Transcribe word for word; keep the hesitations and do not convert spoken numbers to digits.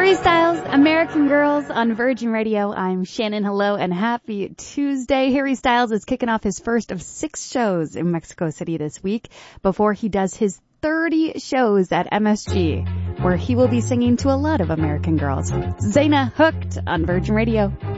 Harry Styles, American Girls on Virgin Radio. I'm Shannon. Hello and happy Tuesday. Harry Styles is kicking off his first of six shows in Mexico City this week before he does his thirty shows at M S G, where he will be singing to a lot of American girls. Zaina, Hooked on Virgin Radio.